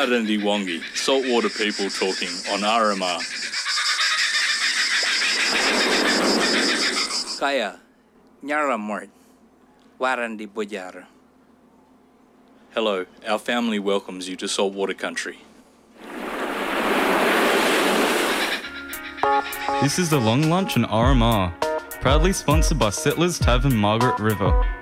Warandi Wongi, saltwater people talking on RMR. Kaya, Nyara Mort, Warandi Bojar. Hello, our family welcomes you to saltwater country. This is the Long Lunch on RMR, proudly sponsored by Settlers Tavern Margaret River.